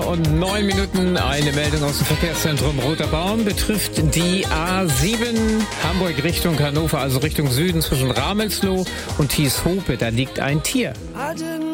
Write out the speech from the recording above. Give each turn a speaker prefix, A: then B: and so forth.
A: und 9 Minuten. Eine Meldung aus dem Verkehrszentrum Roter Baum betrifft die A7 Hamburg Richtung Hannover, also Richtung Süden zwischen Ramelsloh und Thieshope. Da liegt ein Tier.